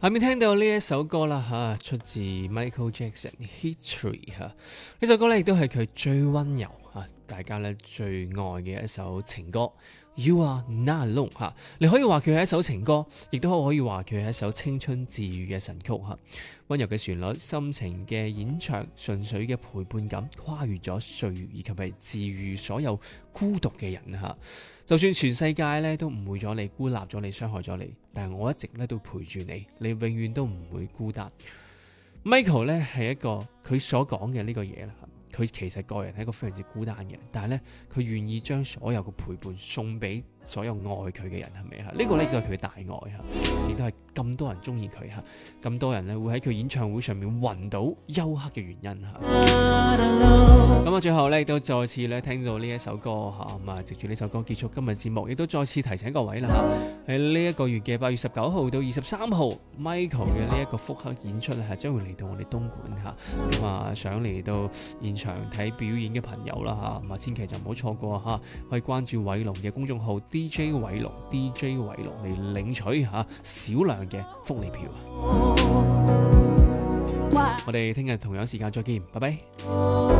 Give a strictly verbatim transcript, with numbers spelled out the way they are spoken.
下面聽到呢一首歌啦吓，出自 Michael Jackson History 吓，呢首歌咧亦都係佢最溫柔吓，大家咧最愛嘅一首情歌。You are not alone 吓，你可以話佢係一首情歌，亦都可以話佢係一首青春治愈嘅神曲吓。溫柔嘅旋律，深情嘅演唱，純粹嘅陪伴感，跨越咗歲月，以及係治愈所有孤獨嘅人吓。就算全世界咧都誤會咗你，孤立咗你，傷害咗你，但係我一直咧都陪住你，你永遠都唔會孤單。Michael 咧係一個佢所講嘅呢個嘢啦。佢其實個人係一個非常之孤單嘅人，但係咧佢願意將所有嘅陪伴送俾所有愛佢嘅人，係咪啊？呢個呢個係佢嘅大愛嚇，亦都係咁多人中意佢嚇，咁多人咧會喺佢演唱會上面暈倒休克嘅原因嚇。咁啊，最後咧亦都再次咧聽到呢一首歌嚇，咁啊藉住呢首歌結束今日節目，亦都再次提醒各位啦嚇，喺呢一個月嘅八月十九號到二十三號 ，Michael 嘅呢一個復刻演出咧係將會嚟到我哋東莞嚇，咁啊想嚟到現場睇表演嘅朋友啦嚇，咁啊千祈就唔好錯過嚇，可以關注偉龍嘅公眾號 D J 偉龍 D J 偉龍嚟領取嚇少量嘅福利票啊！我哋聽日同樣時間再見，拜拜。